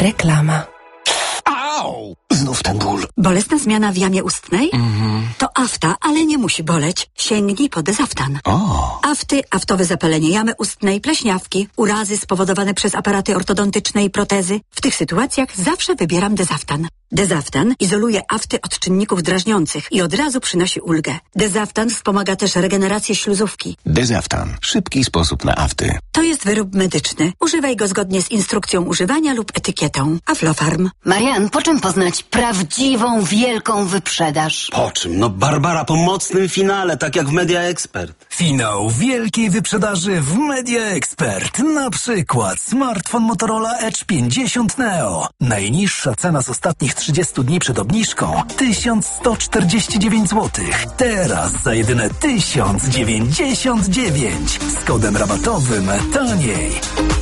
Reklama. Au! Znów ten ból. Bolesna zmiana w jamie ustnej? To afta, ale nie musi boleć. Sięgnij po Dezaftan. Afty, aftowe zapalenie jamy ustnej, pleśniawki, urazy spowodowane przez aparaty ortodontyczne i protezy. W tych sytuacjach zawsze wybieram Dezaftan. Dezaftan izoluje afty od czynników drażniących i od razu przynosi ulgę. Dezaftan wspomaga też regenerację śluzówki. Dezaftan. Szybki sposób na afty. To jest wyrób medyczny. Używaj go zgodnie z instrukcją używania lub etykietą. Aflofarm. Marian, po czym poznać prawdziwą, wielką wyprzedaż? Po czym? No Barbara po mocnym finale, tak jak w Media Expert. Finał wielkiej wyprzedaży w Media Expert. Na przykład smartfon Motorola Edge 50 Neo. Najniższa cena z ostatnich 30 dni przed obniżką 1149 zł. Teraz za jedyne 1099. Z kodem rabatowym taniej.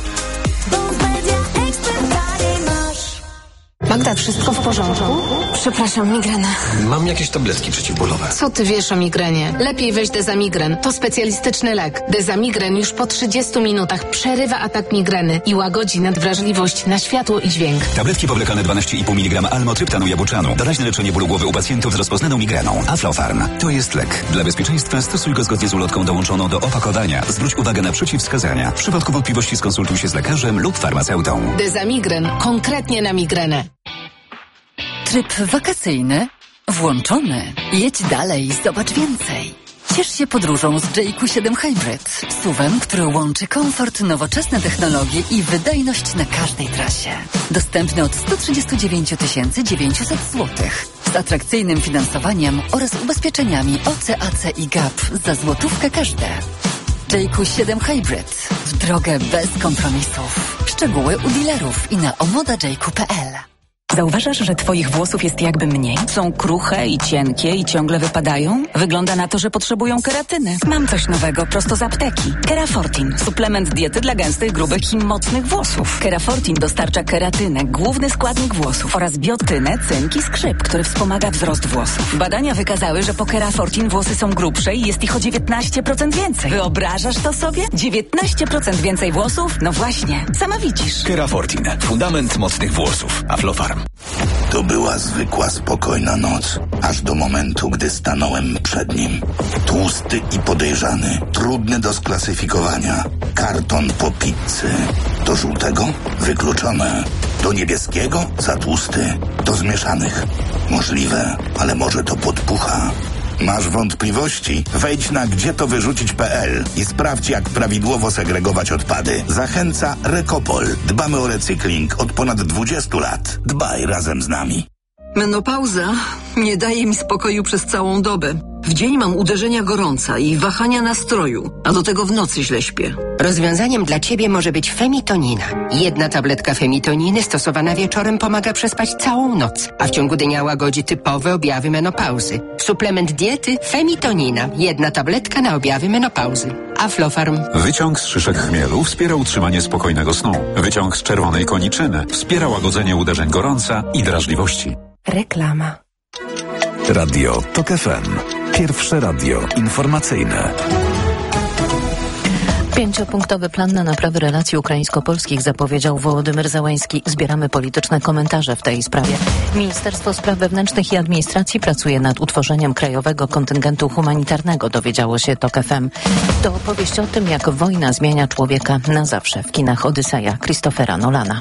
Magda, wszystko w porządku? Przepraszam, migrena. Mam jakieś tabletki przeciwbólowe. Co ty wiesz o migrenie? Lepiej weź Dezamigren. To specjalistyczny lek. Dezamigren już po 30 minutach przerywa atak migreny i łagodzi nadwrażliwość na światło i dźwięk. Tabletki powlekane 12,5 mg almotryptanu jabłczanu. Doraźne leczenie bólu głowy u pacjentów z rozpoznaną migreną. Aflofarm. To jest lek. Dla bezpieczeństwa stosuj go zgodnie z ulotką dołączoną do opakowania. Zwróć uwagę na przeciwwskazania. W przypadku wątpliwości skonsultuj się z lekarzem lub farmaceutą. Dezamigren. Konkretnie na migrenę. Tryb wakacyjny włączony. Jedź dalej, zobacz więcej. Ciesz się podróżą z JQ7 Hybrid. SUV-em, który łączy komfort, nowoczesne technologie i wydajność na każdej trasie. Dostępny od 139 900 zł. Z atrakcyjnym finansowaniem oraz ubezpieczeniami OC, AC i GAP za złotówkę każde. JQ7 Hybrid. W drogę bez kompromisów. Szczegóły u dealerów i na omodajq.pl. Zauważasz, że twoich włosów jest jakby mniej? Są kruche i cienkie i ciągle wypadają? Wygląda na to, że potrzebują keratyny. Mam coś nowego prosto z apteki. Kerafortin. Suplement diety dla gęstych, grubych i mocnych włosów. Kerafortin dostarcza keratynę, główny składnik włosów, oraz biotynę, cynk i skrzyp, który wspomaga wzrost włosów. Badania wykazały, że po Kerafortin włosy są grubsze i jest ich o 19% więcej. Wyobrażasz to sobie? 19% więcej włosów? No właśnie, sama widzisz. Kerafortin. Fundament mocnych włosów. Aflofarm. To była zwykła, spokojna noc, aż do momentu, gdy stanąłem przed nim. Tłusty i podejrzany, trudny do sklasyfikowania. Karton po pizzy. Do żółtego? Wykluczone. Do niebieskiego? Za tłusty. Do zmieszanych? Możliwe, ale może to podpucha. Masz wątpliwości? Wejdź na gdzietowyrzucić.pl i sprawdź, jak prawidłowo segregować odpady. Zachęca Rekopol. Dbamy o recykling od ponad 20 lat. Dbaj razem z nami. Menopauza nie daje mi spokoju przez całą dobę. W dzień mam uderzenia gorąca i wahania nastroju, a do tego w nocy źle śpię. Rozwiązaniem dla Ciebie może być femitonina. Jedna tabletka femitoniny stosowana wieczorem pomaga przespać całą noc, a w ciągu dnia łagodzi typowe objawy menopauzy. Suplement diety femitonina. Jedna tabletka na objawy menopauzy. Aflofarm. Wyciąg z szyszek chmielu wspiera utrzymanie spokojnego snu. Wyciąg z czerwonej koniczyny wspiera łagodzenie uderzeń gorąca i drażliwości. Reklama. Radio TOK FM. Pierwsze radio informacyjne. 5-punktowy plan na naprawę relacji ukraińsko-polskich zapowiedział Wołodymyr Zełenski. Zbieramy polityczne komentarze w tej sprawie. Ministerstwo Spraw Wewnętrznych i Administracji pracuje nad utworzeniem krajowego kontyngentu humanitarnego, dowiedziało się TOK FM. To opowieść o tym, jak wojna zmienia człowieka na zawsze w kinach Odyseja Christophera Nolana.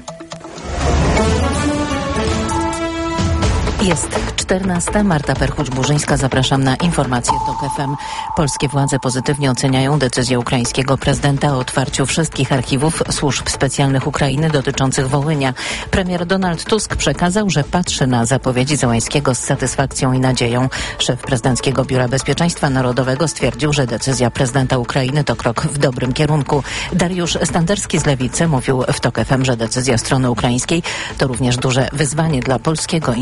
Jest 14. Marta Perchuć-Burzyńska. Zapraszam na informacje TOK FM. Polskie władze pozytywnie oceniają decyzję ukraińskiego prezydenta o otwarciu wszystkich archiwów służb specjalnych Ukrainy dotyczących Wołynia. Premier Donald Tusk przekazał, że patrzy na zapowiedzi Zełenskiego z satysfakcją i nadzieją. Szef Prezydenckiego Biura Bezpieczeństwa Narodowego stwierdził, że decyzja prezydenta Ukrainy to krok w dobrym kierunku. Dariusz Standerski z Lewicy mówił w TOK FM, że decyzja strony ukraińskiej to również duże wyzwanie dla Polskiego Instytutu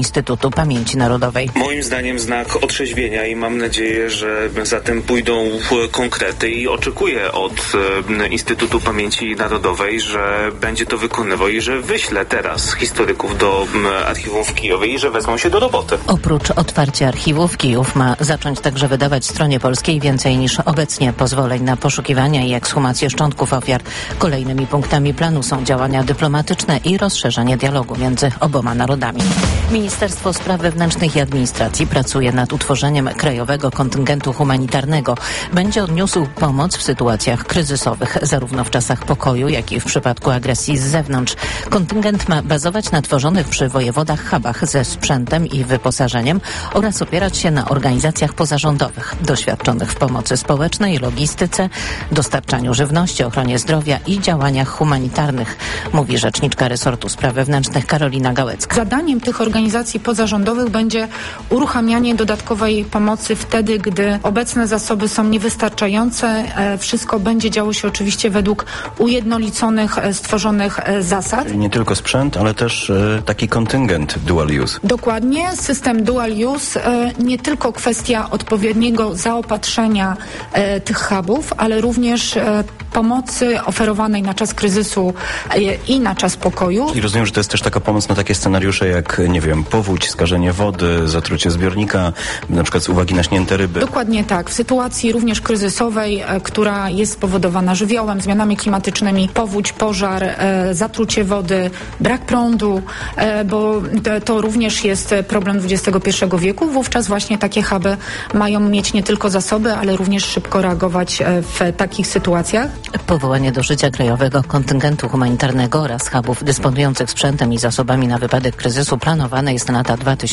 Instytutu Pamięci Narodowej. Moim zdaniem znak otrzeźwienia i mam nadzieję, że za tym pójdą konkrety i oczekuję od Instytutu Pamięci Narodowej, że będzie to wykonywał i że wyśle teraz historyków do archiwum w Kijowie i że wezmą się do roboty. Oprócz otwarcia archiwów, Kijów ma zacząć także wydawać stronie polskiej więcej niż obecnie pozwoleń na poszukiwania i ekshumację szczątków ofiar. Kolejnymi punktami planu są działania dyplomatyczne i rozszerzanie dialogu między oboma narodami. Ministerstwo Spraw Wewnętrznych i Administracji pracuje nad utworzeniem krajowego kontyngentu humanitarnego. Będzie on niósł pomoc w sytuacjach kryzysowych, zarówno w czasach pokoju, jak i w przypadku agresji z zewnątrz. Kontyngent ma bazować na tworzonych przy wojewodach hubach ze sprzętem i wyposażeniem oraz opierać się na organizacjach pozarządowych, doświadczonych w pomocy społecznej, logistyce, dostarczaniu żywności, ochronie zdrowia i działaniach humanitarnych, mówi rzeczniczka resortu spraw wewnętrznych Karolina Gałecka. Zadaniem tych organizacji pozarządowych będzie uruchamianie dodatkowej pomocy wtedy, gdy obecne zasoby są niewystarczające. Wszystko będzie działo się oczywiście według ujednoliconych, stworzonych zasad. Nie tylko sprzęt, ale też taki kontyngent dual use. Dokładnie. System dual use, nie tylko kwestia odpowiedniego zaopatrzenia tych hubów, ale również pomocy oferowanej na czas kryzysu i na czas pokoju. I rozumiem, że to jest też taka pomoc na takie scenariusze jak, nie wiem, powódź, skażenie wody, zatrucie zbiornika, na przykład z uwagi na śnięte ryby. Dokładnie tak. W sytuacji również kryzysowej, która jest spowodowana żywiołem, zmianami klimatycznymi, powódź, pożar, zatrucie wody, brak prądu, bo to również jest problem XXI wieku. Wówczas właśnie takie huby mają mieć nie tylko zasoby, ale również szybko reagować w takich sytuacjach. Powołanie do życia krajowego kontyngentu humanitarnego oraz hubów dysponujących sprzętem i zasobami na wypadek kryzysu planowane jest na lata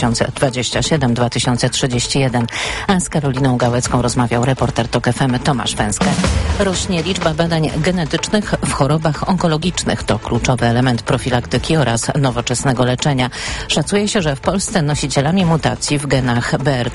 2027-2031. A z Karoliną Gałecką rozmawiał reporter TOK FM Tomasz Węskę. Rośnie liczba badań genetycznych w chorobach onkologicznych. To kluczowy element profilaktyki oraz nowoczesnego leczenia. Szacuje się, że w Polsce nosicielami mutacji w genach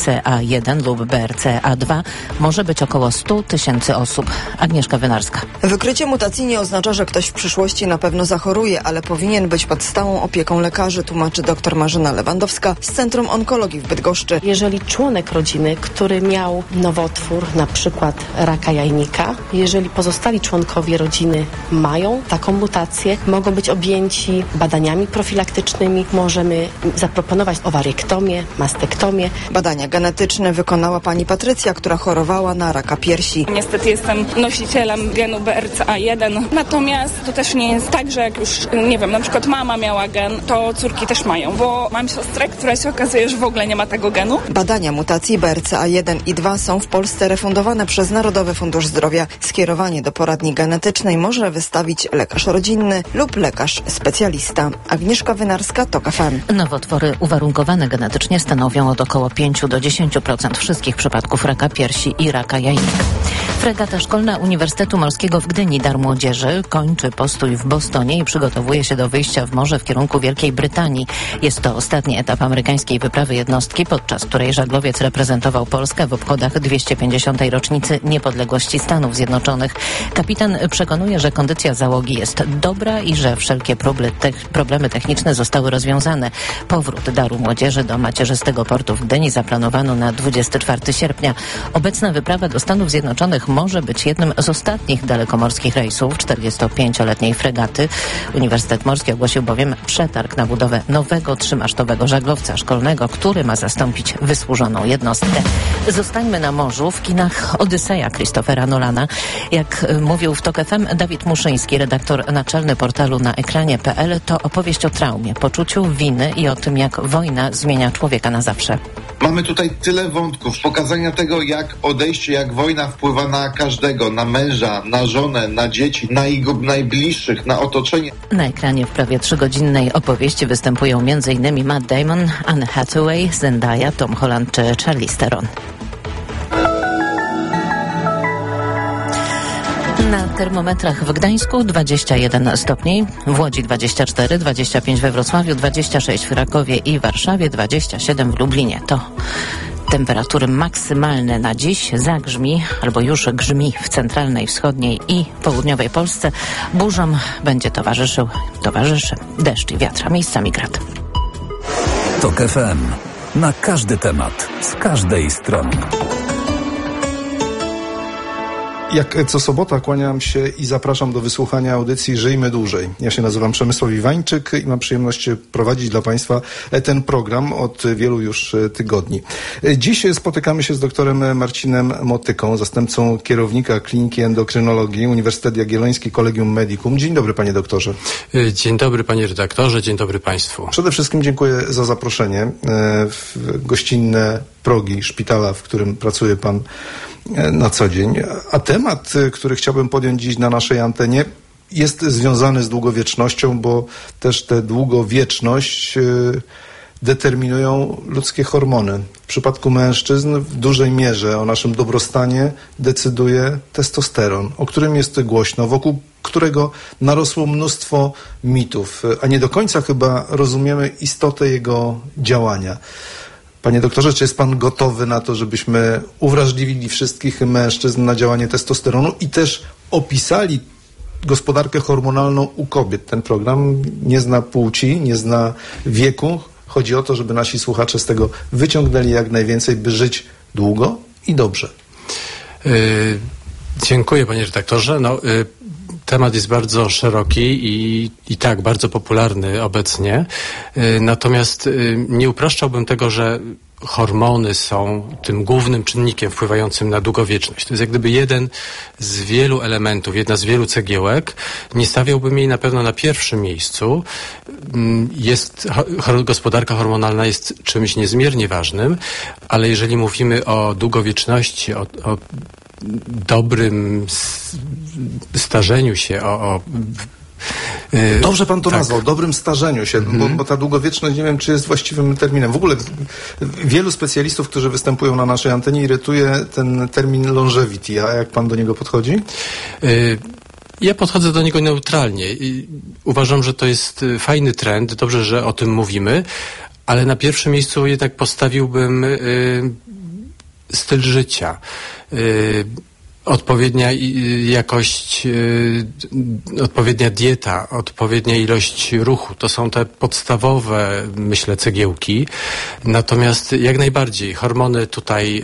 BRCA1 lub BRCA2 może być około 100 000 osób. Agnieszka Wynarska. Wykrycie mutacji nie oznacza, że ktoś w przyszłości na pewno zachoruje, ale powinien być pod stałą opieką lekarzy, tłumaczy dr Marzena Lewandowska z Centrum Onkologii w Bydgoszczy. Jeżeli członek rodziny, który miał nowotwór, na przykład raka jajnika, jeżeli pozostali członkowie rodziny mają taką mutację, mogą być objęci badaniami profilaktycznymi. Możemy zaproponować owaryektomię, mastektomię. Badania genetyczne wykonała pani Patrycja, która chorowała na raka piersi. Niestety jestem nosicielem genu BRCA1, natomiast to też nie jest tak, że jak już, nie wiem, na przykład mama miała gen, to córki też mają, bo mam siostrę, która się okazuje, że w ogóle nie ma tego genu. Badania mutacji BRCA1 i 2 są w Polsce refundowane przez Narodowy Fundusz Zdrowia. Skierowanie do poradni genetycznej może wystawić lekarz rodzinny lub lekarz specjalista. Agnieszka Wynarska, TOK FM. Nowotwory uwarunkowane genetycznie stanowią od około 5 do 10% wszystkich przypadków raka piersi i raka jajnika. Fregata szkolna Uniwersytetu Morskiego w Gdyni Dar Młodzieży kończy postój w Bostonie i przygotowuje się do wyjścia w morze w kierunku Wielkiej Brytanii. Jest to ostatni etap amerykańskiej wyprawy jednostki, podczas której żaglowiec reprezentował Polskę w obchodach 250. rocznicy niepodległości Stanów Zjednoczonych. Kapitan przekonuje, że kondycja załogi jest dobra i że wszelkie problemy techniczne zostały rozwiązane. Powrót Daru Młodzieży do macierzystego portu w Gdyni zaplanowano na 24 sierpnia. Obecna wyprawa do Stanów Zjednoczonych może być jednym z ostatnich dalekomorskich rejsów 45-letniej fregaty. Uniwersytet Morski ogłosił bowiem przetarg na budowę nowego 3-masztowego żaglowca szkolnego, który ma zastąpić wysłużoną jednostkę. Zostańmy na morzu. W kinach Odyseja Christophera Nolana. Jak mówił w TOK FM Dawid Muszyński, redaktor naczelny portalu naekranie.pl, to opowieść o traumie, poczuciu winy i o tym, jak wojna zmienia człowieka na zawsze. Mamy tutaj tyle wątków, pokazania tego, jak odejście, jak wojna wpływa na każdego, na męża, na żonę, na dzieci, na jego najbliższych, na otoczenie. Na ekranie w prawie 3-godzinnej opowieści występują m.in. Matt Damon, Anne Hathaway, Zendaya, Tom Holland czy Charlize Theron. Na termometrach w Gdańsku 21 stopni, w Łodzi 24, 25 we Wrocławiu, 26 w Krakowie i Warszawie, 27 w Lublinie. To temperatury maksymalne na dziś. Zagrzmi albo już grzmi w centralnej, wschodniej i południowej Polsce. Burzom będzie towarzyszy deszcz i wiatr, a miejscami grad. TOK FM. Na każdy temat, z każdej strony. Jak co sobota kłaniam się i zapraszam do wysłuchania audycji Żyjmy Dłużej. Ja się nazywam Przemysław Iwańczyk i mam przyjemność prowadzić dla Państwa ten program od wielu już tygodni. Dziś spotykamy się z doktorem Marcinem Motyką, zastępcą kierownika Kliniki Endokrynologii Uniwersytet Jagielloński Collegium Medicum. Dzień dobry, panie doktorze. Dzień dobry, panie redaktorze, dzień dobry państwu. Przede wszystkim dziękuję za zaproszenie w gościnne progi szpitala, w którym pracuje pan na co dzień. A temat, który chciałbym podjąć dziś na naszej antenie, jest związany z długowiecznością, bo też tę długowieczność determinują ludzkie hormony. W przypadku mężczyzn w dużej mierze o naszym dobrostanie decyduje testosteron, o którym jest głośno, wokół którego narosło mnóstwo mitów, a nie do końca chyba rozumiemy istotę jego działania. Panie doktorze, czy jest pan gotowy na to, żebyśmy uwrażliwili wszystkich mężczyzn na działanie testosteronu i też opisali gospodarkę hormonalną u kobiet? Ten program nie zna płci, nie zna wieku. Chodzi o to, żeby nasi słuchacze z tego wyciągnęli jak najwięcej, by żyć długo i dobrze. Dziękuję, panie redaktorze. Temat jest bardzo szeroki i tak, bardzo popularny obecnie. Natomiast nie upraszczałbym tego, że hormony są tym głównym czynnikiem wpływającym na długowieczność. To jest jak gdyby jeden z wielu elementów, jedna z wielu cegiełek. Nie stawiałbym jej na pewno na pierwszym miejscu. Gospodarka hormonalna jest czymś niezmiernie ważnym, ale jeżeli mówimy o długowieczności, o dobrym starzeniu się, Dobrze pan to tak nazwał, dobrym starzeniu się, bo ta długowieczność, nie wiem, czy jest właściwym terminem. W ogóle wielu specjalistów, którzy występują na naszej antenie, irytuje ten termin longevity. A jak pan do niego podchodzi? Ja podchodzę do niego neutralnie. Uważam, że to jest fajny trend, dobrze, że o tym mówimy, ale na pierwszym miejscu jednak postawiłbym styl życia. Odpowiednia jakość, odpowiednia dieta, odpowiednia ilość ruchu. To są te podstawowe, myślę, cegiełki. Natomiast jak najbardziej hormony tutaj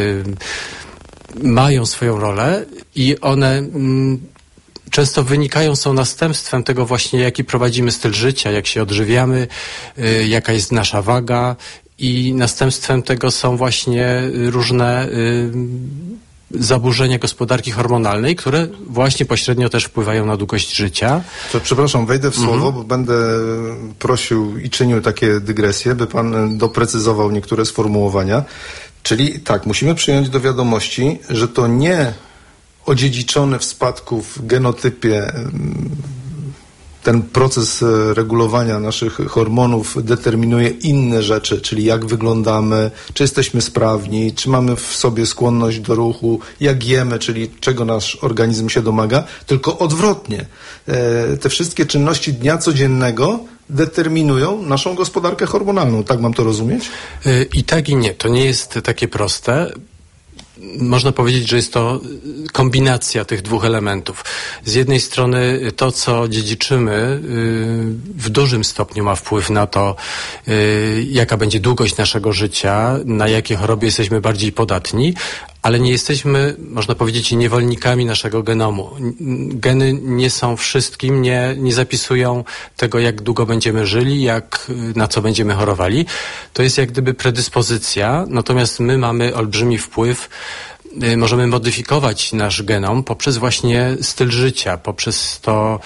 mają swoją rolę i one często są następstwem tego właśnie, jaki prowadzimy styl życia, jak się odżywiamy, jaka jest nasza waga i następstwem tego są właśnie różne zaburzenia gospodarki hormonalnej, które właśnie pośrednio też wpływają na długość życia. To przepraszam, wejdę w słowo, bo będę prosił i czynił takie dygresje, by pan doprecyzował niektóre sformułowania. Czyli tak, musimy przyjąć do wiadomości, że to nie odziedziczony w spadku w genotypie ten proces regulowania naszych hormonów determinuje inne rzeczy, czyli jak wyglądamy, czy jesteśmy sprawni, czy mamy w sobie skłonność do ruchu, jak jemy, czyli czego nasz organizm się domaga, tylko odwrotnie. Te wszystkie czynności dnia codziennego determinują naszą gospodarkę hormonalną. Tak mam to rozumieć? I tak i nie. To nie jest takie proste. Można powiedzieć, że jest to kombinacja tych dwóch elementów. Z jednej strony to, co dziedziczymy, w dużym stopniu ma wpływ na to, jaka będzie długość naszego życia, na jakie choroby jesteśmy bardziej podatni, ale nie jesteśmy, można powiedzieć, niewolnikami naszego genomu. Geny nie są wszystkim, nie zapisują tego, jak długo będziemy żyli, na co będziemy chorowali. To jest jak gdyby predyspozycja, natomiast my mamy olbrzymi wpływ. Możemy modyfikować nasz genom poprzez właśnie styl życia, poprzez to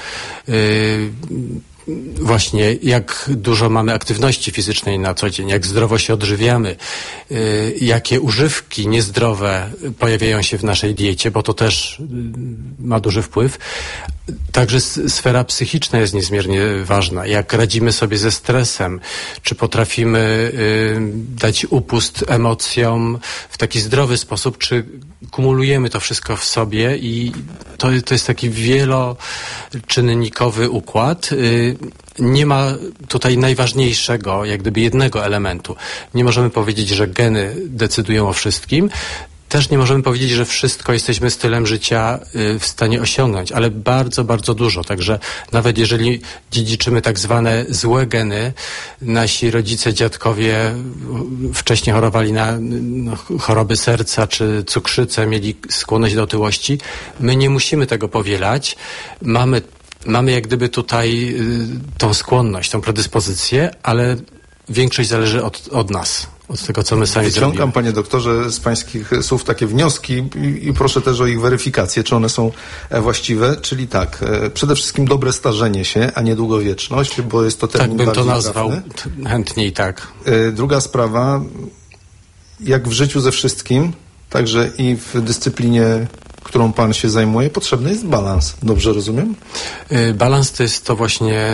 właśnie jak dużo mamy aktywności fizycznej na co dzień, jak zdrowo się odżywiamy, jakie używki niezdrowe pojawiają się w naszej diecie, bo to też ma duży wpływ. Także sfera psychiczna jest niezmiernie ważna. Jak radzimy sobie ze stresem, czy potrafimy dać upust emocjom w taki zdrowy sposób, czy kumulujemy to wszystko w sobie i to jest taki wieloczynnikowy układ. Nie ma tutaj najważniejszego, jak gdyby jednego elementu. Nie możemy powiedzieć, że geny decydują o wszystkim. Też nie możemy powiedzieć, że wszystko jesteśmy stylem życia w stanie osiągnąć, ale bardzo, bardzo dużo. Także nawet jeżeli dziedziczymy tak zwane złe geny, nasi rodzice, dziadkowie wcześniej chorowali na choroby serca czy cukrzycę, mieli skłonność do otyłości, my nie musimy tego powielać. Mamy jak gdyby tutaj tą skłonność, tą predyspozycję, ale większość zależy od nas. Od tego, co my sami Wyciągam, zrobimy. panie doktorze, z pańskich słów takie wnioski i proszę też o ich weryfikację, czy one są właściwe. Czyli tak, przede wszystkim dobre starzenie się, a nie długowieczność, bo jest to termin tak bym to bardziej nazwał trafny. chętniej, tak. Druga sprawa, jak w życiu ze wszystkim, także i w dyscyplinie, którą pan się zajmuje, potrzebny jest balans. Dobrze rozumiem? Balans to jest to właśnie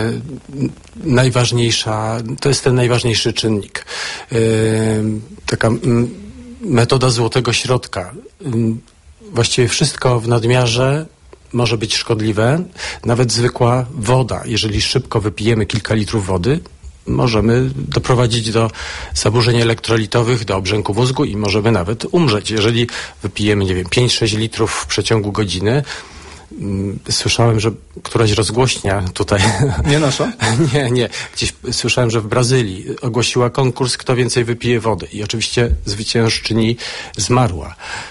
to jest ten najważniejszy czynnik. Taka metoda złotego środka. Właściwie wszystko w nadmiarze może być szkodliwe. Nawet zwykła woda. Jeżeli szybko wypijemy kilka litrów wody, możemy doprowadzić do zaburzeń elektrolitowych, do obrzęku mózgu i możemy nawet umrzeć. Jeżeli wypijemy, 5-6 litrów w przeciągu godziny, słyszałem, że któraś rozgłośnia tutaj... Nie nasza? Nie. Gdzieś słyszałem, że w Brazylii ogłosiła konkurs, kto więcej wypije wody. I oczywiście zwyciężczyni zmarła.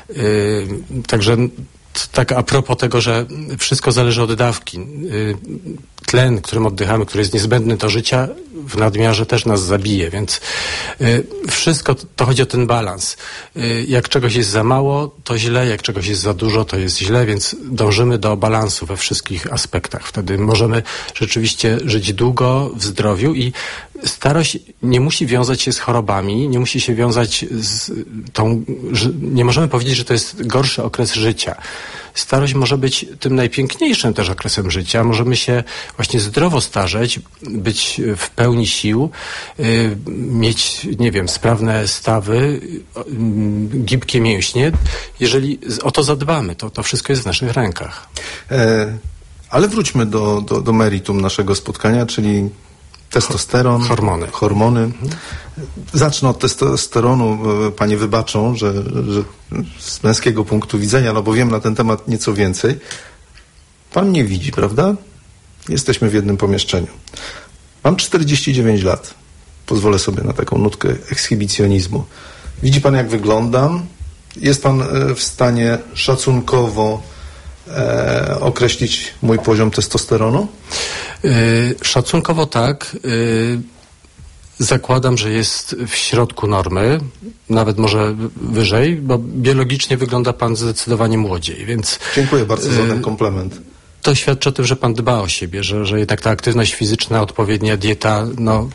Także tak a propos tego, że wszystko zależy od dawki. Tlen, którym oddychamy, który jest niezbędny do życia, w nadmiarze też nas zabije, więc wszystko to chodzi o ten balans. Jak czegoś jest za mało, to źle, jak czegoś jest za dużo, to jest źle, więc dążymy do balansu we wszystkich aspektach. Wtedy możemy rzeczywiście żyć długo, w zdrowiu i starość nie musi wiązać się z chorobami, nie musi się wiązać z nie możemy powiedzieć, że to jest gorszy okres życia. Starość może być tym najpiękniejszym też okresem życia. Możemy się właśnie zdrowo starzeć, być w pełni sił, mieć, sprawne stawy, gibkie mięśnie. Jeżeli o to zadbamy, to wszystko jest w naszych rękach. Ale wróćmy do meritum naszego spotkania, czyli testosteron, hormony. Zacznę od testosteronu. Panie wybaczą, że z męskiego punktu widzenia, no bo wiem na ten temat nieco więcej. Pan mnie widzi, prawda? Jesteśmy w jednym pomieszczeniu. Mam 49 lat. Pozwolę sobie na taką nutkę ekshibicjonizmu. Widzi pan, jak wyglądam? Jest pan w stanie szacunkowo określić mój poziom testosteronu? Szacunkowo tak. Zakładam, że jest w środku normy, nawet może wyżej, bo biologicznie wygląda pan zdecydowanie młodziej, więc... Dziękuję bardzo za ten komplement. To świadczy o tym, że pan dba o siebie, że jednak ta aktywność fizyczna, odpowiednia dieta,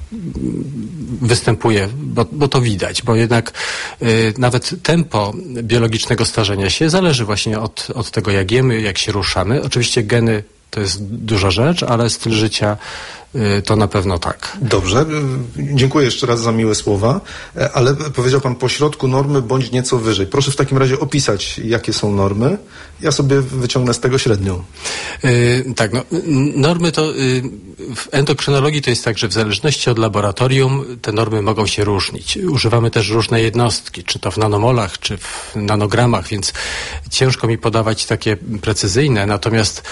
występuje, bo to widać, bo jednak nawet tempo biologicznego starzenia się zależy właśnie od tego, jak jemy, jak się ruszamy. Oczywiście geny to jest duża rzecz, ale styl życia to na pewno tak. Dobrze, dziękuję jeszcze raz za miłe słowa, ale powiedział pan pośrodku normy bądź nieco wyżej. Proszę w takim razie opisać, jakie są normy. Ja sobie wyciągnę z tego średnią. Tak, normy to w endokrynologii to jest tak, że w zależności od laboratorium te normy mogą się różnić. Używamy też różne jednostki, czy to w nanomolach, czy w nanogramach, więc ciężko mi podawać takie precyzyjne, natomiast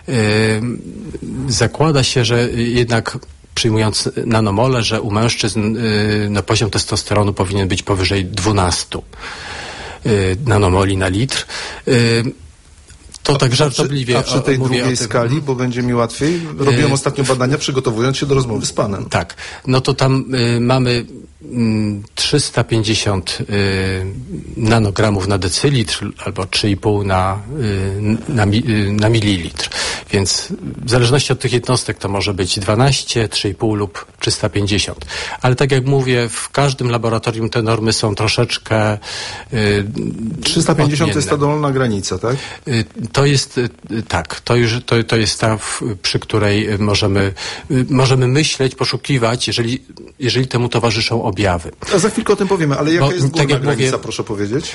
zakłada się, że jednak przyjmując nanomole, że u mężczyzn poziom testosteronu powinien być powyżej 12 nanomoli na litr. To tak żartobliwie. A przy tej drugiej skali, bo będzie mi łatwiej, robiłem ostatnio badania, przygotowując się do rozmowy z panem. Tak, to tam mamy 350 nanogramów na decylitr albo 3,5 na mililitr. Więc w zależności od tych jednostek to może być 12, 3,5 lub 350. Ale tak jak mówię, w każdym laboratorium te normy są troszeczkę 350 odmienne. to jest ta dolna granica, tak? To jest tak, to jest ta, przy której możemy myśleć, poszukiwać, jeżeli temu towarzyszą objawy. A za chwilkę o tym powiemy, ale jaka jest górna granica, proszę powiedzieć?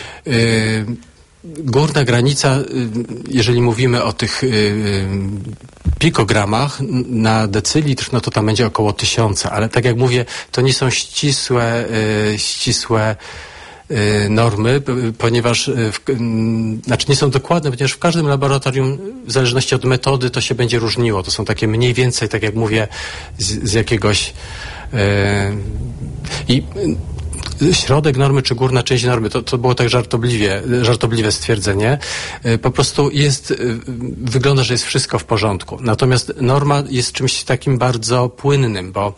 Górna granica, jeżeli mówimy o tych pikogramach na decylitr, to tam będzie około 1000, ale tak jak mówię, to nie są ścisłe normy, ponieważ znaczy nie są dokładne, ponieważ w każdym laboratorium w zależności od metody to się będzie różniło. To są takie mniej więcej, tak jak mówię, z jakiegoś i środek normy czy górna część normy, to było tak żartobliwe stwierdzenie. Po prostu wygląda, że jest wszystko w porządku. Natomiast norma jest czymś takim bardzo płynnym, bo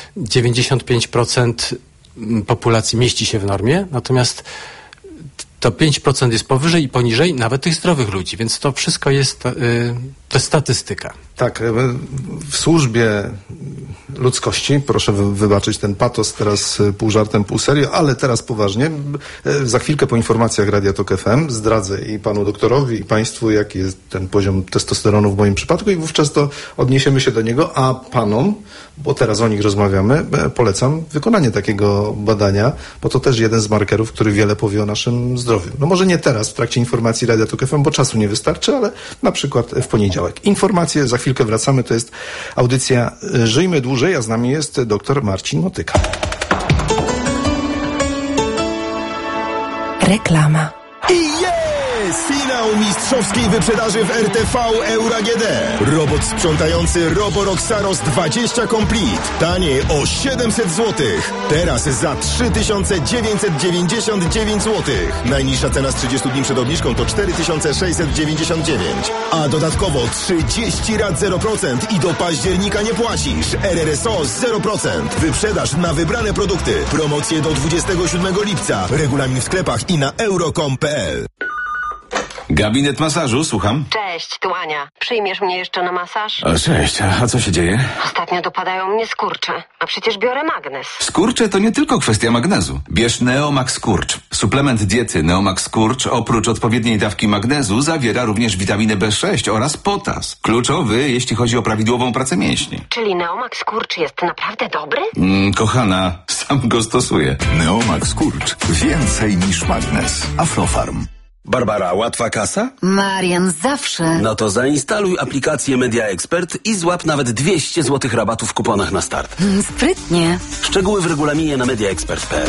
95% populacji mieści się w normie, natomiast to 5% jest powyżej i poniżej nawet tych zdrowych ludzi, więc to wszystko to jest statystyka. Tak, w służbie ludzkości, proszę wybaczyć ten patos teraz pół żartem, pół serio, ale teraz poważnie. Za chwilkę po informacjach Radia Tok FM zdradzę i panu doktorowi, i państwu, jaki jest ten poziom testosteronu w moim przypadku i wówczas to odniesiemy się do niego, a panom, bo teraz o nich rozmawiamy, polecam wykonanie takiego badania, bo to też jeden z markerów, który wiele powie o naszym zdrowiu. No może nie teraz, w trakcie informacji Radia Tok FM, bo czasu nie wystarczy, ale na przykład w poniedziałek. Informacje, za chwilkę wracamy, to jest audycja Żyjmy Dłużej, a z nami jest dr Marcin Motyka. Reklama. I jest! Finał mistrzowskiej wyprzedaży w RTV Euro AGD. Robot sprzątający Roborock Saros 20 Complete. Taniej o 700 zł. Teraz za 3999 zł. Najniższa cena z 30 dni przed obniżką to 4699. A dodatkowo 30 rat 0% i do października nie płacisz. RRSO 0%. Wyprzedaż na wybrane produkty. Promocje do 27 lipca. Regulamin w sklepach i na euro.com.pl. Gabinet masażu, słucham. Cześć, tu Ania. Przyjmiesz mnie jeszcze na masaż? Cześć, a co się dzieje? Ostatnio dopadają mnie skurcze, a przecież biorę magnez. Skurcze to nie tylko kwestia magnezu. Bierz Neomax Skurcz. Suplement diety Neomax Skurcz oprócz odpowiedniej dawki magnezu zawiera również witaminę B6 oraz potas. Kluczowy, jeśli chodzi o prawidłową pracę mięśni. Czyli Neomax Skurcz jest naprawdę dobry? Kochana, sam go stosuję. Neomax Skurcz. Więcej niż magnez. Aflofarm. Barbara, łatwa kasa? Marian, zawsze. No to zainstaluj aplikację Media Expert i złap nawet 200 zł rabatu w kuponach na start. Sprytnie. Szczegóły w regulaminie na mediaexpert.pl.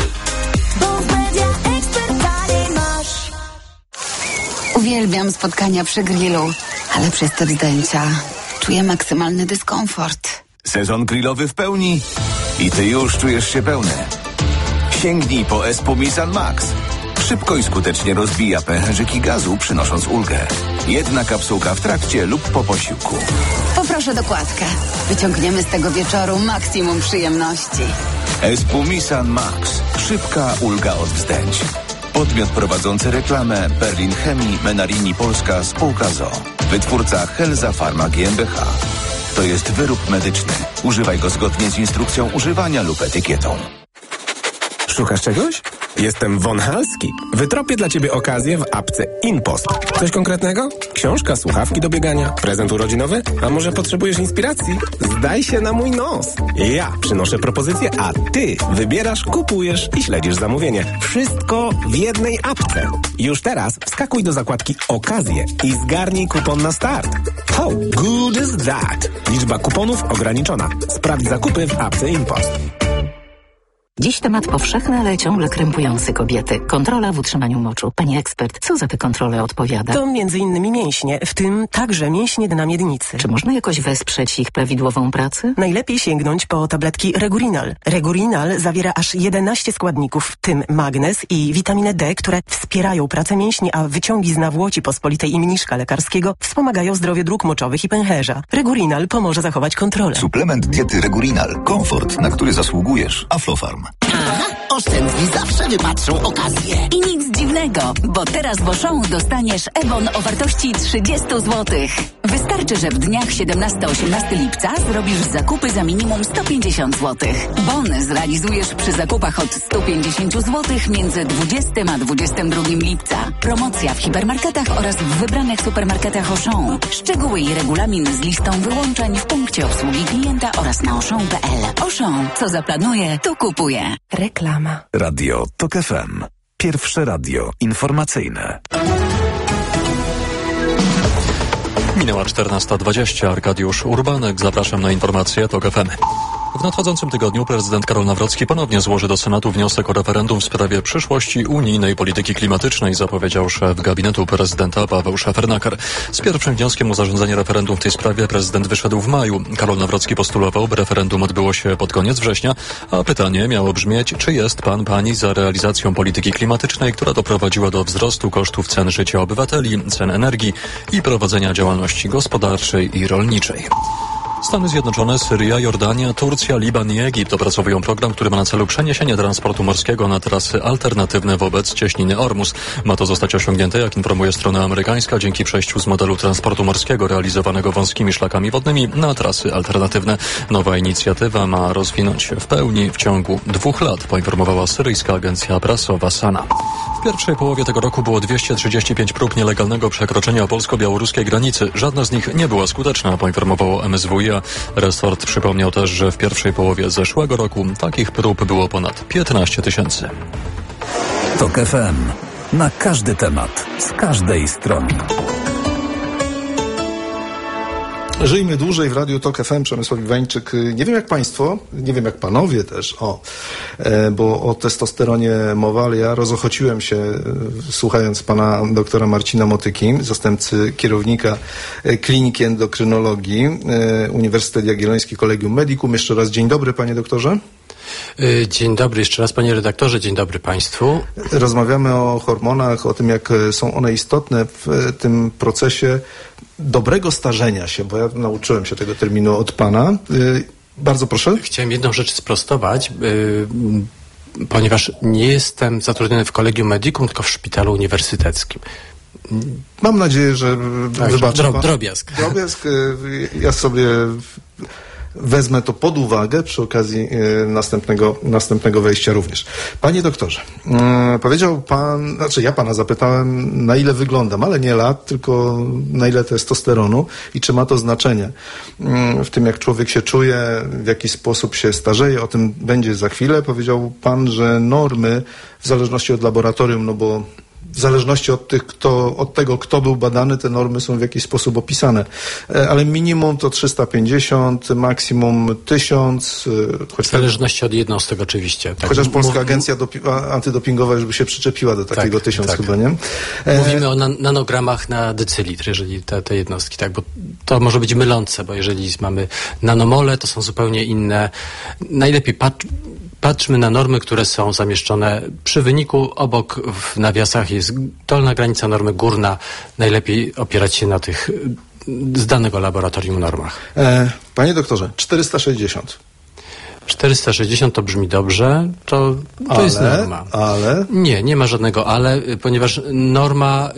Uwielbiam spotkania przy grillu, ale przez te zdjęcia czuję maksymalny dyskomfort. Sezon grillowy w pełni i ty już czujesz się pełny. Sięgnij po Espumisan Max. Szybko i skutecznie rozbija pęcherzyki gazu, przynosząc ulgę. Jedna kapsułka w trakcie lub po posiłku. Poproszę dokładkę. Wyciągniemy z tego wieczoru maksimum przyjemności. Espumisan Max. Szybka ulga od wzdęć. Podmiot prowadzący reklamę Berlin Chemii, Menarini Polska, spółka ZOO. Wytwórca Helza Pharma GmbH. To jest wyrób medyczny. Używaj go zgodnie z instrukcją używania lub etykietą. Szukasz czegoś? Jestem Von Halski. Wytropię dla Ciebie okazję w apce InPost. Coś konkretnego? Książka, słuchawki do biegania, prezent urodzinowy? A może potrzebujesz inspiracji? Zdaj się na mój nos. Ja przynoszę propozycję, a Ty wybierasz, kupujesz i śledzisz zamówienie. Wszystko w jednej apce. Już teraz wskakuj do zakładki Okazje i zgarnij kupon na start. How good is that? Liczba kuponów ograniczona. Sprawdź zakupy w apce InPost. Dziś temat powszechny, ale ciągle krępujący kobiety. Kontrola w utrzymaniu moczu. Pani ekspert, co za tę kontrolę odpowiada? To między innymi mięśnie, w tym także mięśnie dna miednicy. Czy można jakoś wesprzeć ich prawidłową pracę? Najlepiej sięgnąć po tabletki Regurinal. Regurinal zawiera aż 11 składników, w tym magnez i witaminę D, które wspierają pracę mięśni, a wyciągi z nawłoci pospolitej i mniszka lekarskiego wspomagają zdrowie dróg moczowych i pęcherza. Regurinal pomoże zachować kontrolę. Suplement diety Regurinal. Komfort, na który zasługujesz. Aflofarm. Aha, oszczędni zawsze wypatrzą okazję. I nic dziwnego, bo teraz w Auchan dostaniesz e-bon o wartości 30 zł. Wystarczy, że w dniach 17-18 lipca zrobisz zakupy za minimum 150 zł. Bon zrealizujesz przy zakupach od 150 zł między 20 a 22 lipca. Promocja w hipermarketach oraz w wybranych supermarketach Auchan. Szczegóły i regulamin z listą wyłączeń w punkcie obsługi klienta oraz na auchan.pl. Auchan, co zaplanuje, to kupuje. Reklama. Radio Tok FM. Pierwsze radio informacyjne. Minęła 14:20. Arkadiusz Urbanek. Zapraszam na informacje Tok FM. W nadchodzącym tygodniu prezydent Karol Nawrocki ponownie złoży do Senatu wniosek o referendum w sprawie przyszłości unijnej polityki klimatycznej, zapowiedział szef gabinetu prezydenta Paweł Szefernaker. Z pierwszym wnioskiem o zarządzenie referendum w tej sprawie prezydent wyszedł w maju. Karol Nawrocki postulował, by referendum odbyło się pod koniec września, a pytanie miało brzmieć, czy jest pani za realizacją polityki klimatycznej, która doprowadziła do wzrostu kosztów cen życia obywateli, cen energii i prowadzenia działalności gospodarczej i rolniczej. Stany Zjednoczone, Syria, Jordania, Turcja, Liban i Egipt opracowują program, który ma na celu przeniesienie transportu morskiego na trasy alternatywne wobec cieśniny Ormus. Ma to zostać osiągnięte, jak informuje strona amerykańska, dzięki przejściu z modelu transportu morskiego realizowanego wąskimi szlakami wodnymi na trasy alternatywne. Nowa inicjatywa ma rozwinąć się w pełni w ciągu 2 lat, poinformowała syryjska agencja prasowa Sana. W pierwszej połowie tego roku było 235 prób nielegalnego przekroczenia polsko-białoruskiej granicy. Żadna z nich nie była skuteczna, poinformowało MSWiA. Resort przypomniał też, że w pierwszej połowie zeszłego roku takich prób było ponad 15 000. TOK FM. Na każdy temat, z każdej strony. Żyjmy dłużej w Radiu TOK FM. Przemysław Iwańczyk. Nie wiem jak państwo, nie wiem jak panowie też, bo o testosteronie mowa, ale ja rozochociłem się słuchając pana doktora Marcina Motyki, zastępcy kierownika Kliniki Endokrynologii Uniwersytet Jagielloński Collegium Medicum. Jeszcze raz dzień dobry, panie doktorze. Dzień dobry jeszcze raz, panie redaktorze, dzień dobry państwu. Rozmawiamy o hormonach, o tym, jak są one istotne w tym procesie dobrego starzenia się, bo ja nauczyłem się tego terminu od pana. Bardzo proszę. Chciałem jedną rzecz sprostować, ponieważ nie jestem zatrudniony w Collegium Medicum, tylko w szpitalu uniwersyteckim. Mam nadzieję, że wybaczy pan. Drobiazg. Drobiazg. Ja sobie wezmę to pod uwagę przy okazji następnego wejścia również. Panie doktorze, powiedział pan, ja pana zapytałem, na ile wyglądam, ale nie lat, tylko na ile testosteronu i czy ma to znaczenie w tym, jak człowiek się czuje, w jaki sposób się starzeje, o tym będzie za chwilę. Powiedział pan, że normy w zależności od laboratorium, no bo w zależności od tego, kto był badany, te normy są w jakiś sposób opisane. Ale minimum to 350, maksimum 1000. W zależności od jednostek oczywiście. Tak. Chociaż Polska Agencja Antydopingowa już by się przyczepiła do takiego 1000 chyba, nie? Mówimy o nanogramach na decylitr, jeżeli te jednostki, tak, bo to może być mylące, bo jeżeli mamy nanomole, to są zupełnie inne. Najlepiej patrzmy na normy, które są zamieszczone przy wyniku. Obok w nawiasach jest dolna granica normy, górna. Najlepiej opierać się na tych z danego laboratorium normach. Panie doktorze, 460. 460 to brzmi dobrze, to jest norma. Ale? Nie ma żadnego ale, ponieważ norma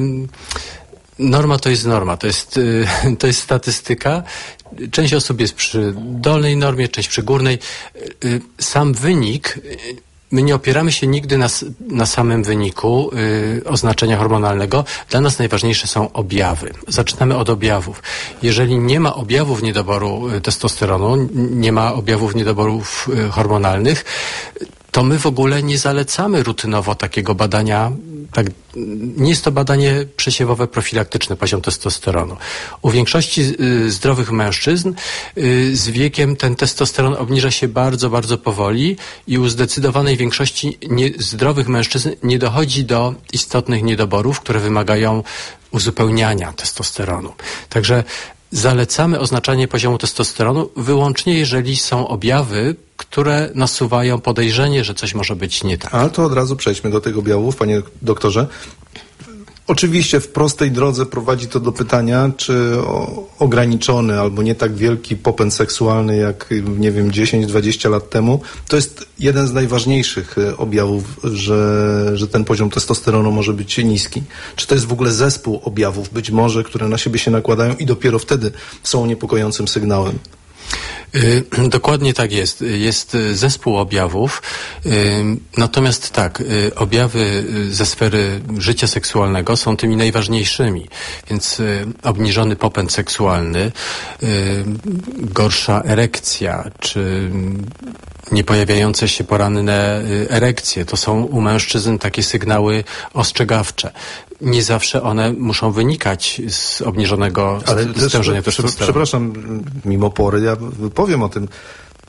to jest norma, to jest statystyka. Część osób jest przy dolnej normie, część przy górnej. Sam wynik, my nie opieramy się nigdy na samym wyniku oznaczenia hormonalnego. Dla nas najważniejsze są objawy. Zaczynamy od objawów. Jeżeli nie ma objawów niedoboru testosteronu, nie ma objawów niedoborów hormonalnych, to my w ogóle nie zalecamy rutynowo takiego badania. Tak, nie jest to badanie przesiewowe profilaktyczne, poziom testosteronu. U większości zdrowych mężczyzn z wiekiem ten testosteron obniża się bardzo, bardzo powoli i u zdecydowanej większości zdrowych mężczyzn nie dochodzi do istotnych niedoborów, które wymagają uzupełniania testosteronu. Także zalecamy oznaczanie poziomu testosteronu wyłącznie, jeżeli są objawy, które nasuwają podejrzenie, że coś może być nie tak. Ale to od razu przejdźmy do tych objawów, panie doktorze. Oczywiście w prostej drodze prowadzi to do pytania, czy ograniczony albo nie tak wielki popęd seksualny jak, 10-20 lat temu, to jest jeden z najważniejszych objawów, że ten poziom testosteronu może być niski. Czy to jest w ogóle zespół objawów, być może, które na siebie się nakładają i dopiero wtedy są niepokojącym sygnałem? Dokładnie tak jest. Jest zespół objawów, natomiast tak, objawy ze sfery życia seksualnego są tymi najważniejszymi, więc obniżony popęd seksualny, gorsza erekcja, czy niepojawiające się poranne erekcje, to są u mężczyzn takie sygnały ostrzegawcze. Nie zawsze one muszą wynikać z obniżonego stężenia testosteronu. Przepraszam, mimo pory, ja powiem o tym.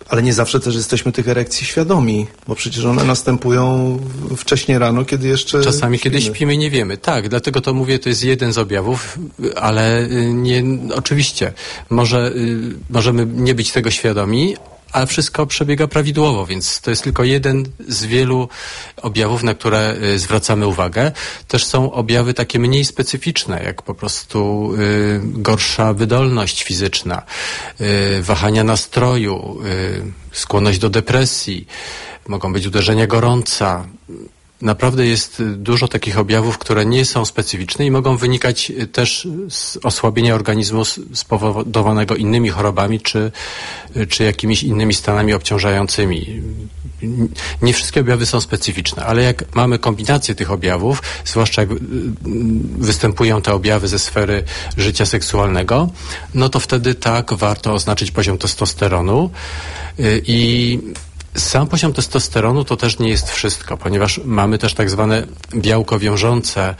Ale nie zawsze też jesteśmy tych erekcji świadomi, bo przecież one następują wcześnie rano, kiedy jeszcze czasami, kiedy śpimy, nie wiemy. Tak, dlatego to mówię, to jest jeden z objawów, ale nie, oczywiście, możemy nie być tego świadomi, ale wszystko przebiega prawidłowo, więc to jest tylko jeden z wielu objawów, na które zwracamy uwagę. Też są objawy takie mniej specyficzne, jak po prostu gorsza wydolność fizyczna, wahania nastroju, skłonność do depresji, mogą być uderzenia gorąca. Naprawdę jest dużo takich objawów, które nie są specyficzne i mogą wynikać też z osłabienia organizmu spowodowanego innymi chorobami czy jakimiś innymi stanami obciążającymi. Nie wszystkie objawy są specyficzne, ale jak mamy kombinację tych objawów, zwłaszcza jak występują te objawy ze sfery życia seksualnego, no to wtedy tak warto oznaczyć poziom testosteronu i sam poziom testosteronu to też nie jest wszystko, ponieważ mamy też tak zwane białko wiążące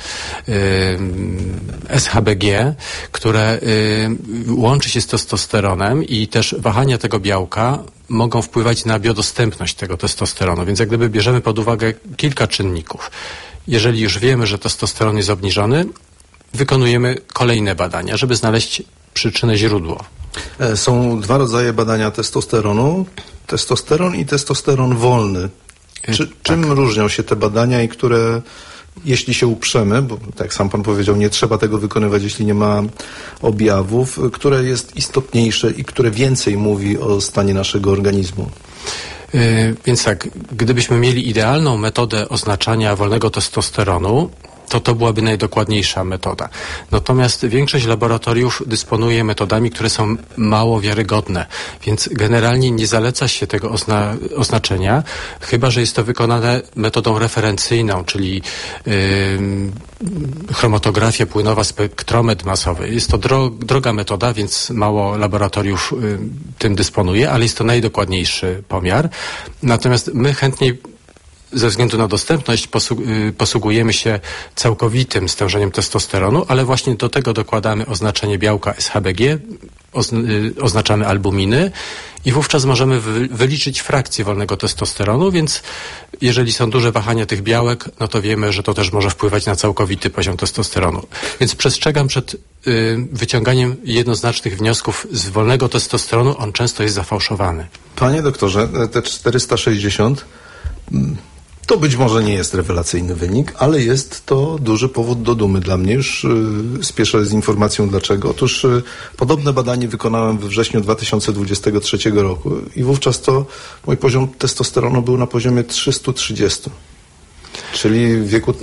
SHBG, które łączy się z testosteronem i też wahania tego białka mogą wpływać na biodostępność tego testosteronu, więc jak gdyby bierzemy pod uwagę kilka czynników. Jeżeli już wiemy, że testosteron jest obniżony, wykonujemy kolejne badania, żeby znaleźć przyczynę, źródło. Są dwa rodzaje badania testosteronu. Testosteron i testosteron wolny. Czym różnią się te badania i które, jeśli się uprzemy, bo tak jak sam pan powiedział, nie trzeba tego wykonywać, jeśli nie ma objawów, które jest istotniejsze i które więcej mówi o stanie naszego organizmu? Więc tak, gdybyśmy mieli idealną metodę oznaczania wolnego testosteronu, to byłaby najdokładniejsza metoda. Natomiast większość laboratoriów dysponuje metodami, które są mało wiarygodne, więc generalnie nie zaleca się tego oznaczenia, chyba że jest to wykonane metodą referencyjną, czyli chromatografia płynowa, spektrometr masowy. Jest to droga metoda, więc mało laboratoriów tym dysponuje, ale jest to najdokładniejszy pomiar. Natomiast my chętniej ze względu na dostępność posługujemy się całkowitym stężeniem testosteronu, ale właśnie do tego dokładamy oznaczenie białka SHBG, oznaczamy albuminy i wówczas możemy wyliczyć frakcję wolnego testosteronu, więc jeżeli są duże wahania tych białek, no to wiemy, że to też może wpływać na całkowity poziom testosteronu. Więc przestrzegam przed wyciąganiem jednoznacznych wniosków z wolnego testosteronu, on często jest zafałszowany. Panie doktorze, te 460 to być może nie jest rewelacyjny wynik, ale jest to duży powód do dumy dla mnie. Już spieszę z informacją dlaczego. Otóż podobne badanie wykonałem we wrześniu 2023 roku i wówczas to mój poziom testosteronu był na poziomie 330. Czyli w wieku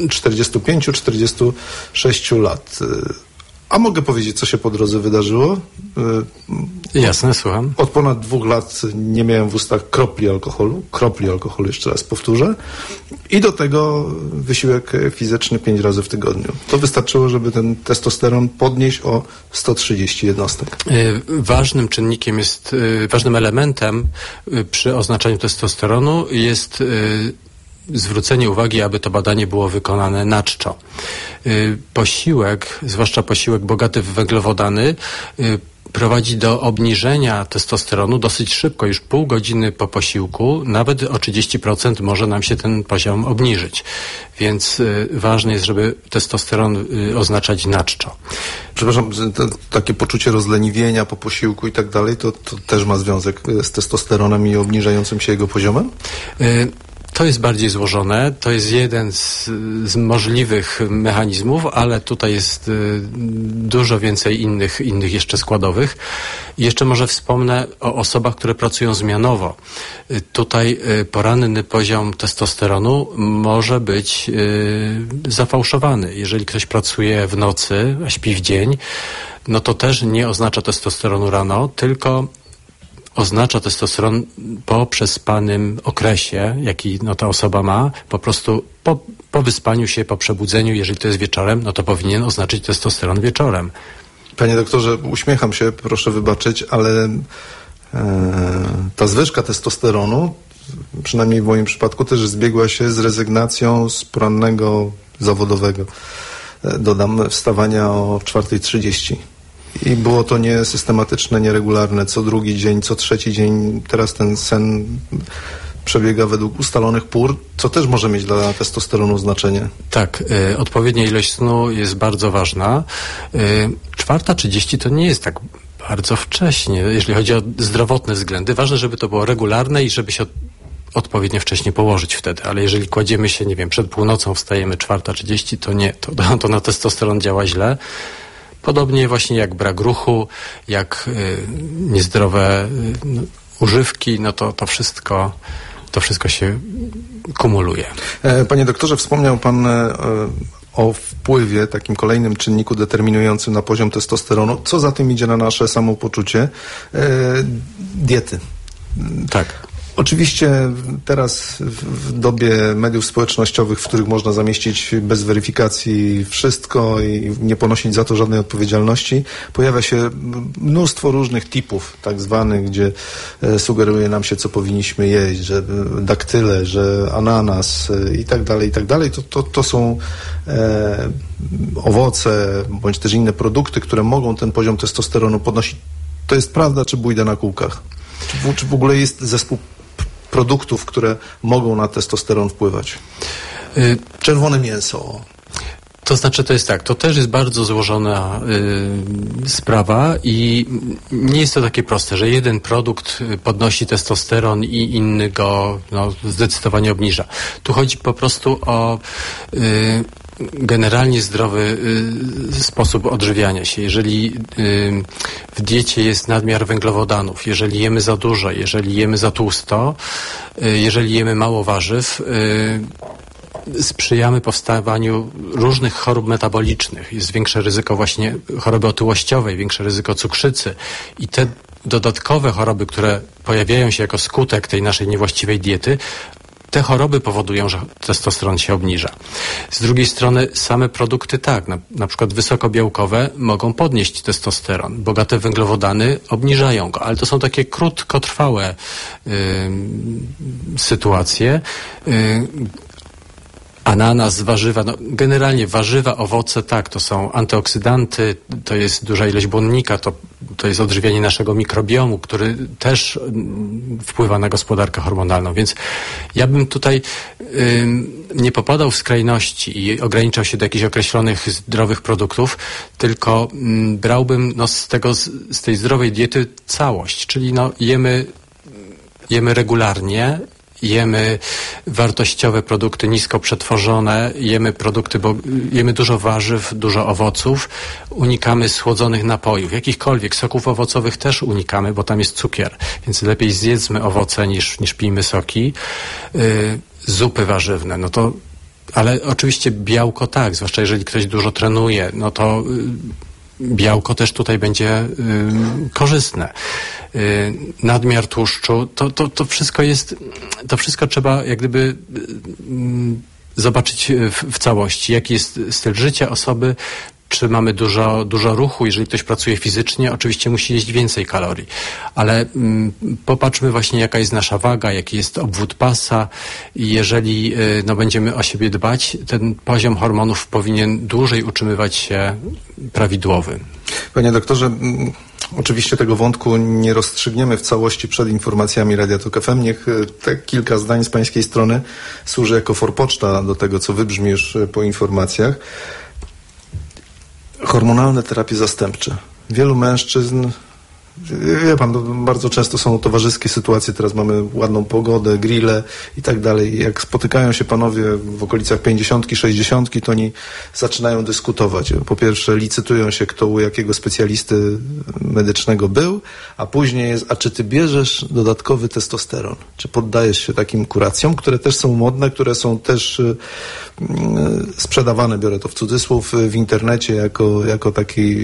45-46 lat. A mogę powiedzieć, co się po drodze wydarzyło? Jasne, słucham. Od ponad 2 lat nie miałem w ustach kropli alkoholu, jeszcze raz powtórzę. I do tego wysiłek fizyczny 5 razy w tygodniu. To wystarczyło, żeby ten testosteron podnieść o 130 jednostek. Ważnym czynnikiem jest, ważnym elementem przy oznaczaniu testosteronu jest zwrócenie uwagi, aby to badanie było wykonane na czczo. Posiłek, zwłaszcza posiłek bogaty w węglowodany, prowadzi do obniżenia testosteronu dosyć szybko, już pół godziny po posiłku, nawet o 30% może nam się ten poziom obniżyć. Więc ważne jest, żeby testosteron oznaczać na czczo. Przepraszam, takie poczucie rozleniwienia po posiłku i tak dalej, to też ma związek z testosteronem i obniżającym się jego poziomem? To jest bardziej złożone, to jest jeden z możliwych mechanizmów, ale tutaj jest dużo więcej innych jeszcze składowych. I jeszcze może wspomnę o osobach, które pracują zmianowo. Tutaj poranny poziom testosteronu może być zafałszowany. Jeżeli ktoś pracuje w nocy, a śpi w dzień, no to też nie oznacza testosteronu rano, tylko oznacza testosteron po przespanym okresie, jaki ta osoba ma, po prostu po wyspaniu się, po przebudzeniu, jeżeli to jest wieczorem, no to powinien oznaczyć testosteron wieczorem. Panie doktorze, uśmiecham się, proszę wybaczyć, ale ta zwyżka testosteronu, przynajmniej w moim przypadku, też zbiegła się z rezygnacją z porannego zawodowego, dodam, wstawania o 4:30. I było to niesystematyczne, nieregularne, co drugi dzień, co trzeci dzień. Teraz ten sen przebiega według ustalonych pór, co też może mieć dla testosteronu znaczenie. Tak, odpowiednia ilość snu jest bardzo ważna. 4:30 to nie jest tak bardzo wcześnie, jeżeli chodzi o zdrowotne względy. Ważne, żeby to było regularne i żeby się odpowiednio wcześnie położyć wtedy, ale jeżeli kładziemy się, nie wiem, przed północą, wstajemy 4:30, to nie, to na testosteron działa źle. Podobnie właśnie jak brak ruchu, jak niezdrowe używki, no to wszystko się kumuluje. Panie doktorze, wspomniał pan o wpływie, takim kolejnym czynniku determinującym na poziom testosteronu. Co za tym idzie na nasze samopoczucie? Diety. Tak. Oczywiście teraz w dobie mediów społecznościowych, w których można zamieścić bez weryfikacji wszystko i nie ponosić za to żadnej odpowiedzialności, pojawia się mnóstwo różnych tipów tak zwanych, gdzie sugeruje nam się, co powinniśmy jeść, że daktyle, że ananas i tak dalej. To są owoce bądź też inne produkty, które mogą ten poziom testosteronu podnosić. To jest prawda, czy bójda na kółkach? Czy w ogóle jest zespół produktów, które mogą na testosteron wpływać? Czerwone mięso. To znaczy, to jest tak, to też jest bardzo złożona sprawa i nie jest to takie proste, że jeden produkt podnosi testosteron i inny go zdecydowanie obniża. Tu chodzi po prostu o generalnie zdrowy sposób odżywiania się. Jeżeli w diecie jest nadmiar węglowodanów, jeżeli jemy za dużo, jeżeli jemy za tłusto, jeżeli jemy mało warzyw, sprzyjamy powstawaniu różnych chorób metabolicznych. Jest większe ryzyko właśnie choroby otyłościowej, większe ryzyko cukrzycy i te dodatkowe choroby, które pojawiają się jako skutek tej naszej niewłaściwej diety, te choroby powodują, że testosteron się obniża. Z drugiej strony same produkty tak, na przykład wysokobiałkowe mogą podnieść testosteron. Bogate w węglowodany obniżają go, ale to są takie krótkotrwałe sytuacje. Ananas, warzywa, generalnie warzywa, owoce, tak, to są antyoksydanty, to jest duża ilość błonnika, to jest odżywianie naszego mikrobiomu, który też wpływa na gospodarkę hormonalną, więc ja bym tutaj nie popadał w skrajności i ograniczał się do jakichś określonych zdrowych produktów, tylko brałbym z tej zdrowej diety całość, czyli jemy regularnie, jemy wartościowe produkty nisko przetworzone, jemy dużo warzyw, dużo owoców, unikamy słodzonych napojów, jakichkolwiek, soków owocowych też unikamy, bo tam jest cukier, więc lepiej zjedzmy owoce niż pijmy soki. Zupy warzywne, ale oczywiście białko tak, zwłaszcza jeżeli ktoś dużo trenuje, to białko też tutaj będzie korzystne. Nadmiar tłuszczu, to wszystko jest, to wszystko trzeba jak gdyby zobaczyć w całości, jaki jest styl życia osoby, czy mamy dużo ruchu. Jeżeli ktoś pracuje fizycznie, oczywiście musi jeść więcej kalorii, ale popatrzmy właśnie, jaka jest nasza waga, jaki jest obwód pasa i jeżeli będziemy o siebie dbać, ten poziom hormonów powinien dłużej utrzymywać się prawidłowy. Panie doktorze, oczywiście tego wątku nie rozstrzygniemy w całości przed informacjami Radia Tok FM. Niech te kilka zdań z pańskiej strony służy jako forpoczta do tego, co wybrzmi już po informacjach. Hormonalne terapie zastępcze. Wielu mężczyzn, wie pan, bardzo często są towarzyskie sytuacje, teraz mamy ładną pogodę, grille i tak dalej. Jak spotykają się panowie w okolicach 50, 60, to oni zaczynają dyskutować. Po pierwsze licytują się, kto u jakiego specjalisty medycznego był, a później jest, a czy ty bierzesz dodatkowy testosteron? Czy poddajesz się takim kuracjom, które też są modne, które są też sprzedawane, biorę to w cudzysłów, w internecie jako taki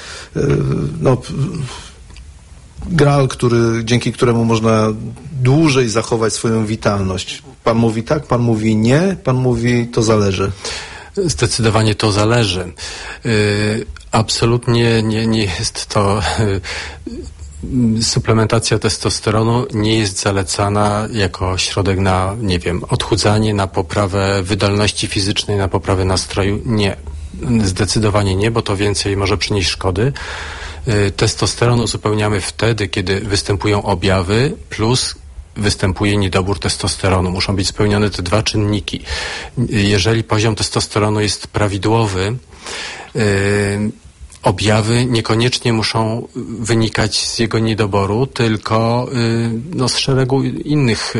gral, dzięki któremu można dłużej zachować swoją witalność. Pan mówi tak, pan mówi nie, pan mówi to zależy. Zdecydowanie to zależy. Absolutnie nie jest to... Suplementacja testosteronu nie jest zalecana jako środek na, odchudzanie, na poprawę wydolności fizycznej, na poprawę nastroju. Nie. Zdecydowanie nie, bo to więcej może przynieść szkody. Testosteron uzupełniamy wtedy, kiedy występują objawy plus występuje niedobór testosteronu. Muszą być spełnione te dwa czynniki. Jeżeli poziom testosteronu jest prawidłowy, objawy niekoniecznie muszą wynikać z jego niedoboru, tylko z szeregu innych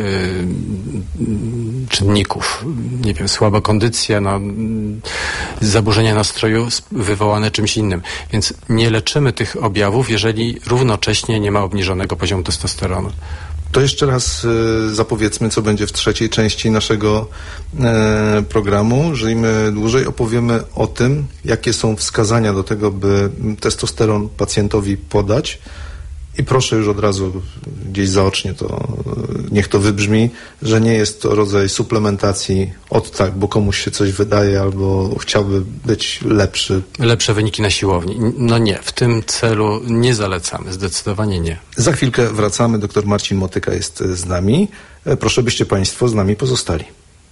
czynników. Nie wiem, słaba kondycja, zaburzenia nastroju wywołane czymś innym. Więc nie leczymy tych objawów, jeżeli równocześnie nie ma obniżonego poziomu testosteronu. To jeszcze raz zapowiedzmy, co będzie w trzeciej części naszego programu. Żyjmy dłużej, opowiemy o tym, jakie są wskazania do tego, by testosteron pacjentowi podać. I proszę już od razu gdzieś zaocznie niech to wybrzmi, że nie jest to rodzaj suplementacji bo komuś się coś wydaje albo chciałby być lepszy. Lepsze wyniki na siłowni. No nie, w tym celu nie zalecamy, zdecydowanie nie. Za chwilkę wracamy, doktor Marcin Motyka jest z nami. Proszę, byście Państwo z nami pozostali.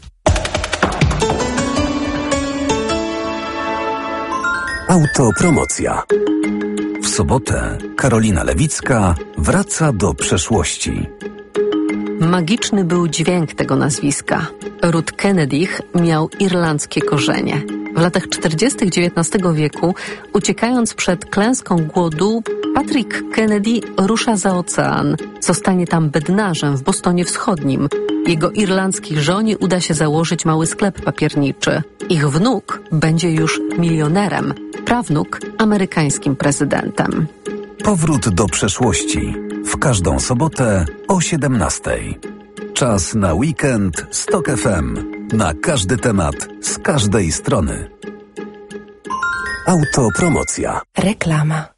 Autopromocja. W sobotę Karolina Lewicka wraca do przeszłości. Magiczny był dźwięk tego nazwiska. Ród Kennedych miał irlandzkie korzenie. W latach 40. XIX wieku, uciekając przed klęską głodu, Patrick Kennedy rusza za ocean. Zostanie tam bednarzem w Bostonie Wschodnim. Jego irlandzkiej żonie uda się założyć mały sklep papierniczy. Ich wnuk będzie już milionerem, prawnuk amerykańskim prezydentem. Powrót do przeszłości. W każdą sobotę o 17:00. Czas na weekend z TOK FM. Na każdy temat, z każdej strony. Autopromocja. Reklama.